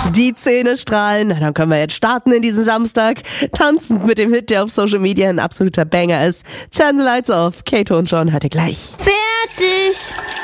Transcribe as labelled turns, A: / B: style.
A: Die Zähne strahlen. Na, dann können wir jetzt starten in diesen Samstag. Tanzend mit dem Hit, der auf Social Media ein absoluter Banger ist. Turn the Lights Off. Kato und John, hört ihr gleich.
B: Fertig.